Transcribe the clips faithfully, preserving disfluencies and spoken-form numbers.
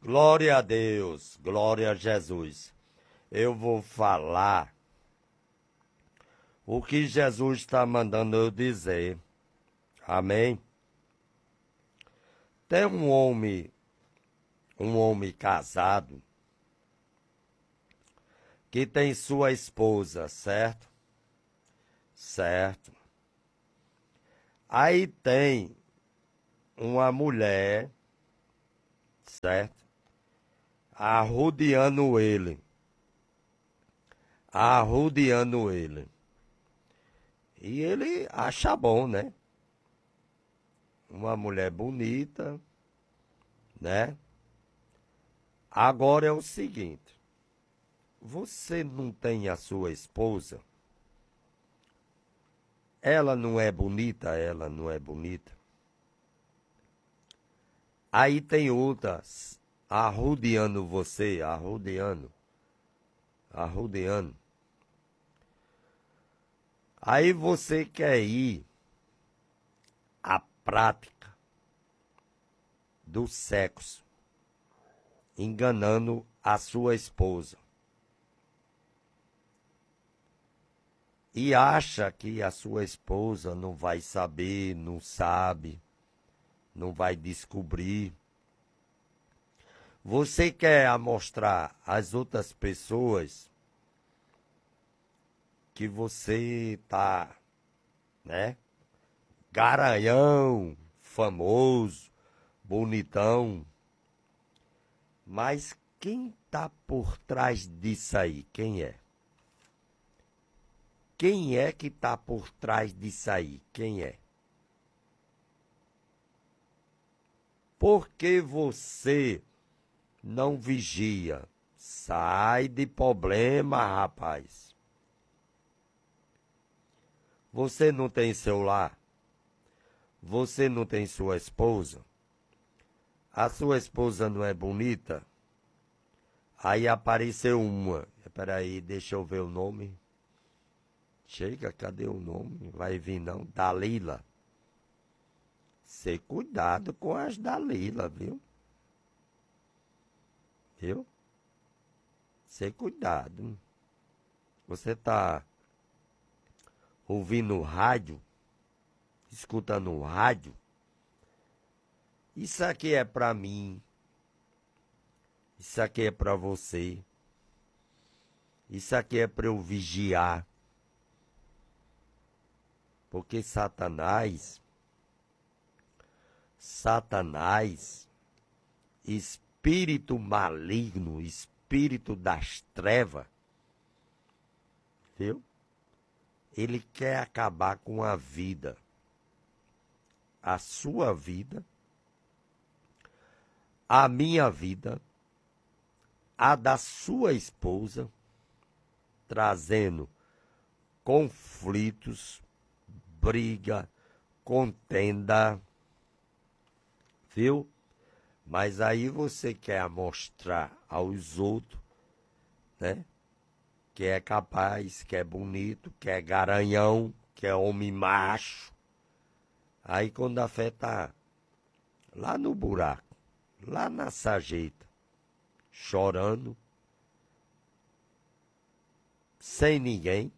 Glória a Deus, glória a Jesus. Eu vou falar o que Jesus está mandando eu dizer. Amém? Tem um homem, um homem casado, que tem sua esposa, certo? Certo. Aí tem uma mulher, certo? Arrodeando ele. Arrodeando ele. E ele acha bom, né? Uma mulher bonita, né? Agora é o seguinte. Você não tem a sua esposa? Ela não é bonita, ela não é bonita. Aí tem outras arrodeando você, arrodeando, arrodeando. Aí você quer ir à prática do sexo, enganando a sua esposa. E acha que a sua esposa não vai saber, não sabe, não vai descobrir. Você quer mostrar às outras pessoas que você tá, né, garanhão, famoso, bonitão. Mas quem tá por trás disso aí? Quem é? Quem é que tá por trás disso aí? Quem é? Por que você não vigia? Sai de problema, rapaz. Você não tem seu lar? Você não tem sua esposa? A sua esposa não é bonita? Aí apareceu uma. Peraí, deixa eu ver o nome. Chega, cadê o nome? Vai vir não. Dalila. Cê cuidado com as Dalila, viu? Viu? Cê cuidado. Você tá ouvindo rádio? Escutando o rádio? Isso aqui é pra mim. Isso aqui é pra você. Isso aqui é pra eu vigiar. Porque Satanás, Satanás, espírito maligno, espírito das trevas, viu? Ele quer acabar com a vida, a sua vida, a minha vida, a da sua esposa, trazendo conflitos, briga, contenda, viu? Mas aí você quer mostrar aos outros, né? Que é capaz, que é bonito, que é garanhão, que é homem macho. Aí quando a fé tá lá no buraco, lá na sarjeta, chorando, sem ninguém,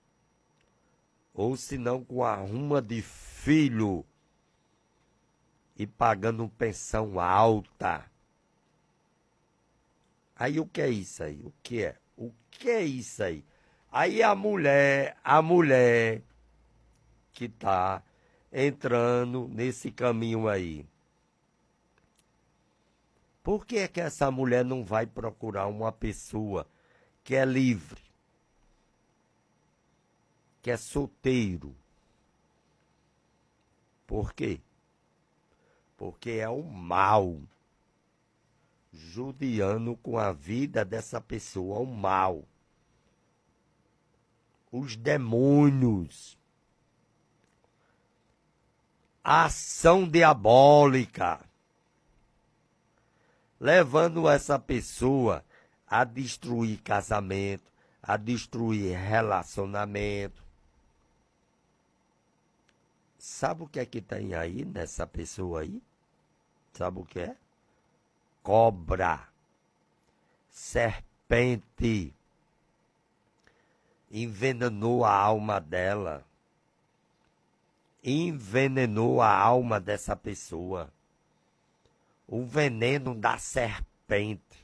ou se não com a ruma de filho e pagando pensão alta. Aí o que é isso aí? O que é? O que é isso aí? Aí a mulher, a mulher que tá entrando nesse caminho aí. Por que é que essa mulher não vai procurar uma pessoa que é livre, que é solteiro? Por quê? Porque é o mal judiando com a vida dessa pessoa, o mal. Os demônios. A ação diabólica. Levando essa pessoa a destruir casamento, a destruir relacionamento. Sabe o que é que tem aí nessa pessoa aí? Sabe o que é? cobra, serpente, envenenou a alma dela, envenenou a alma dessa pessoa. O veneno da serpente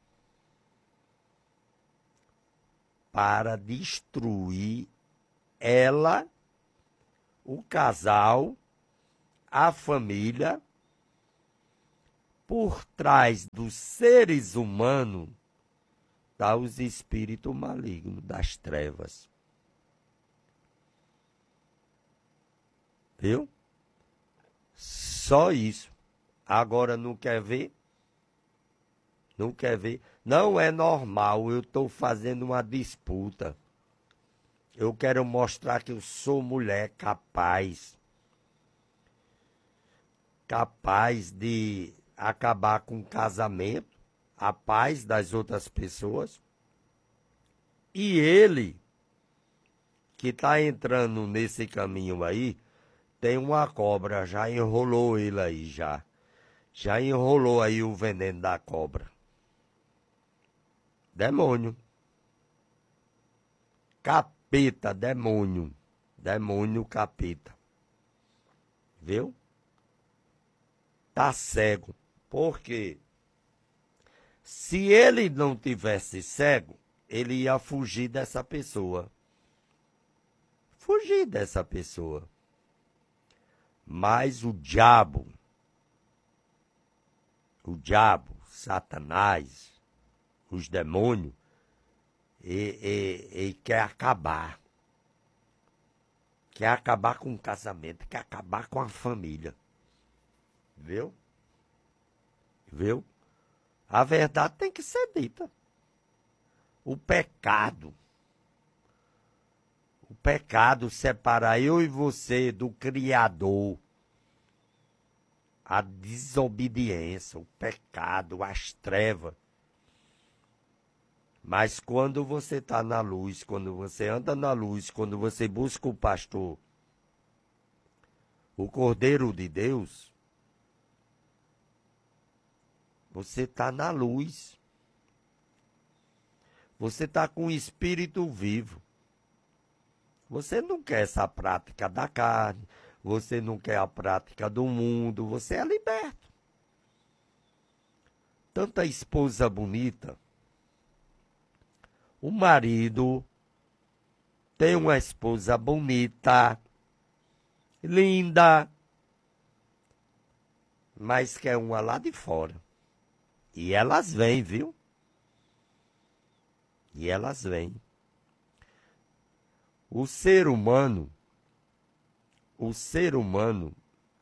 para destruir ela, o casal, a família. Por trás dos seres humanos está os espíritos malignos das trevas. Viu? Só isso. Agora não quer ver? Não quer ver? Não é normal, eu estou fazendo uma disputa. Eu quero mostrar que eu sou mulher capaz. Capaz de acabar com o casamento, a paz das outras pessoas. E ele, que está entrando nesse caminho aí, tem uma cobra, já enrolou ele aí, já. Já enrolou aí o veneno da cobra. Demônio. Capeta, demônio. Demônio, capeta. Viu? Tá cego. Por quê? Se ele não tivesse cego, ele ia fugir dessa pessoa. Fugir dessa pessoa. Mas o diabo, o diabo, Satanás, os demônios, ele, ele, ele quer acabar. Quer acabar com o casamento, quer acabar com a família. Viu? Viu? A verdade tem que ser dita. O pecado, o pecado separa eu e você do Criador. A desobediência, o pecado, as trevas. Mas quando você está na luz, quando você anda na luz, quando você busca o pastor, o Cordeiro de Deus, você está na luz. Você está com o espírito vivo. Você não quer essa prática da carne. Você não quer a prática do mundo. Você é liberto. Tanta esposa bonita. O marido tem uma esposa bonita, linda, mas quer uma lá de fora. E elas vêm, viu? E elas vêm. O ser humano, o ser humano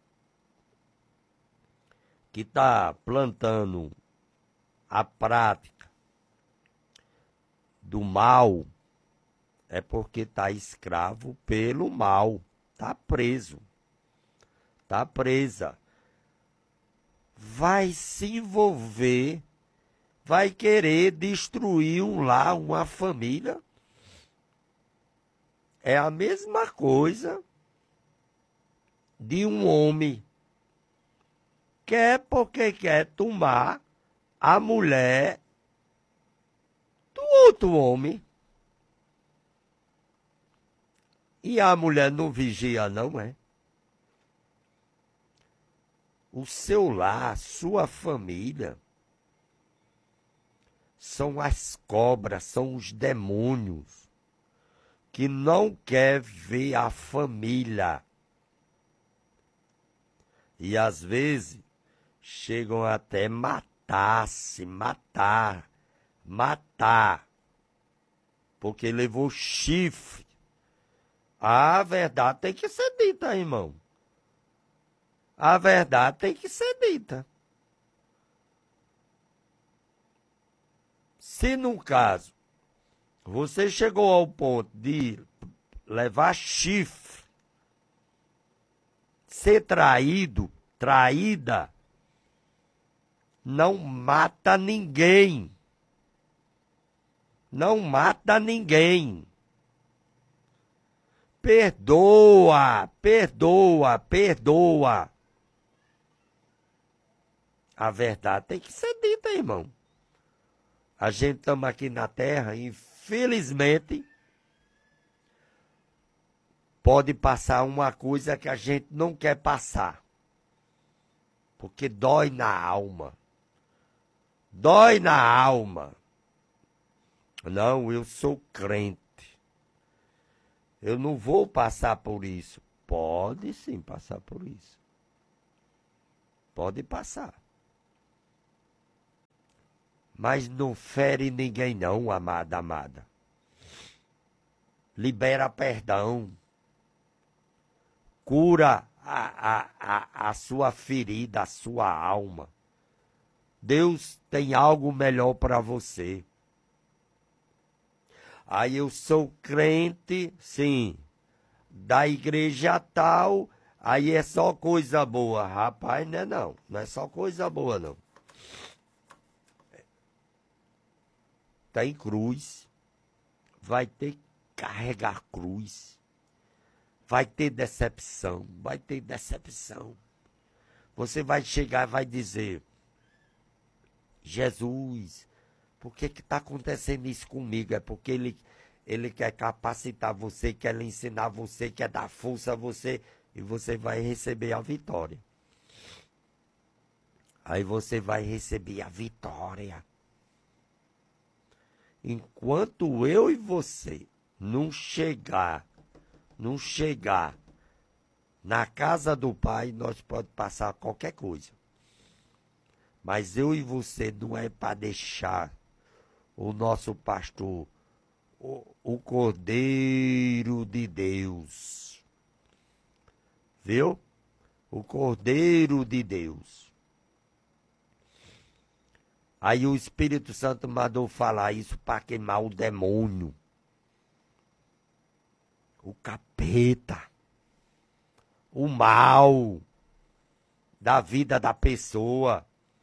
que está plantando a prática do mal é porque está escravo pelo mal, está preso, está presa. Vai se envolver, vai querer destruir um lar, uma família. É a mesma coisa de um homem. Quer porque quer tomar a mulher do outro homem. E a mulher não vigia, não é? O seu lar, sua família, são as cobras, são os demônios que não quer ver a família. E às vezes chegam até matar-se, matar, matar, porque levou chifre. A verdade tem que ser dita, irmão. A verdade tem que ser dita. Se no caso você chegou ao ponto de levar chifre, ser traído, traída, não mata ninguém. Não mata ninguém. Perdoa, perdoa, perdoa. A verdade tem que ser dita, irmão. A gente estamos aqui na terra, infelizmente, pode passar uma coisa que a gente não quer passar. Porque dói na alma. Dói na alma. Não, eu sou crente. Eu não vou passar por isso. Pode sim passar por isso. Pode passar. Mas não fere ninguém não, amada, amada. Libera perdão. Cura a, a, a, a sua ferida, a sua alma. Deus tem algo melhor para você. Aí eu sou crente, sim, da igreja tal, aí é só coisa boa. Rapaz, não é não, não é só coisa boa não. Tem cruz, vai ter que carregar cruz, vai ter decepção, vai ter decepção. Você vai chegar e vai dizer, Jesus, por que que está acontecendo isso comigo? É porque ele, ele quer capacitar você, quer lhe ensinar você, quer dar força a você, e você vai receber a vitória. Aí você vai receber a vitória. Enquanto eu e você não chegar, não chegar na casa do Pai, nós pode passar qualquer coisa. Mas eu e você não é para deixar o nosso pastor, o, o Cordeiro de Deus. Viu? O Cordeiro de Deus. Aí o Espírito Santo mandou falar isso para queimar o demônio. O capeta. O mal da vida da pessoa.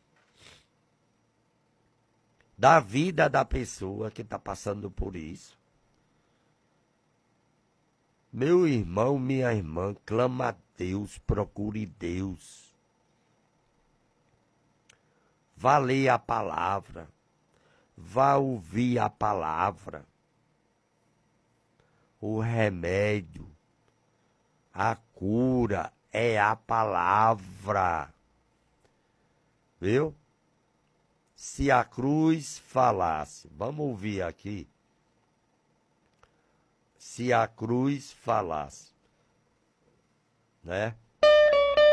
Da vida da pessoa que está passando por isso. Meu irmão, minha irmã, clama a Deus, procure Deus. Vá ler a palavra. Vá ouvir a palavra. O remédio, a cura é a palavra. Viu? Se a cruz falasse, vamos ouvir aqui. Se a cruz falasse, né?